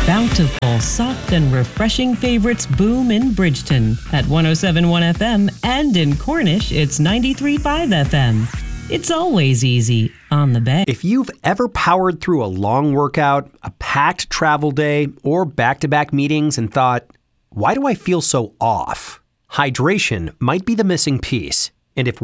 Bountiful, soft, and refreshing favorites boom in Bridgeton at 107.1 FM, and in Cornish, it's 93.5 FM. It's always easy on the bay. If you've ever powered through a long workout, a packed travel day, or back-to-back meetings and thought, why do I feel so off? Hydration might be the missing piece. And if